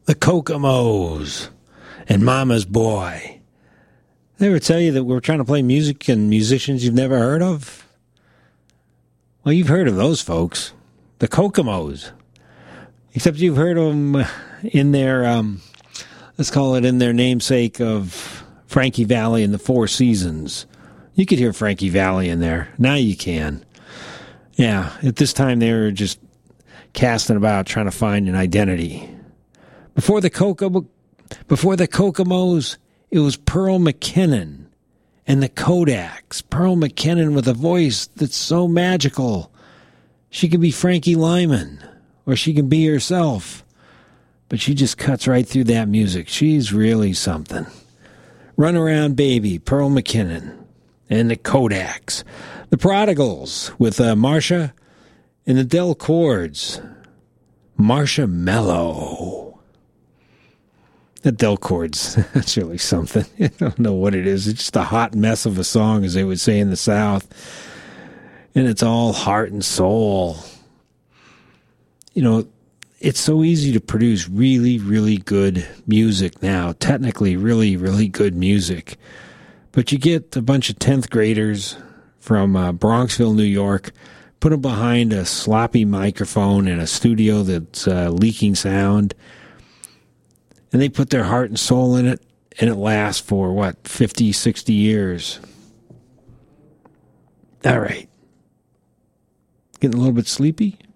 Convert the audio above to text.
the Kokomo's, and Mama's Boy. Did I ever tell you that we're trying to play music and musicians you've never heard of? Well, you've heard of those folks, the Kokomo's. Except you've heard of them in their, let's call it in their namesake of Frankie Valli and the Four Seasons. You could hear Frankie Valli in there. Now you can. Yeah, at this time they were just casting about trying to find an identity. Before the Kokomo's, it was Pearl McKinnon and the Kodaks. Pearl McKinnon with a voice that's so magical. She can be Frankie Lyman, or she can be herself. But she just cuts right through that music. She's really something. Run Around Baby, Pearl McKinnon, and the Kodaks. The Prodigals with Marsha and the Del Chords. Marsha Mello. The Del Chords, that's really something. I don't know what it is. It's just a hot mess of a song, as they would say in the South. And it's all heart and soul. You know, it's so easy to produce really, really good music now. Technically, really, really good music. But you get a bunch of 10th graders from Bronxville, New York, put them behind a sloppy microphone in a studio that's leaking sound, and they put their heart and soul in it, and it lasts for, 50, 60 years. All right. Getting a little bit sleepy?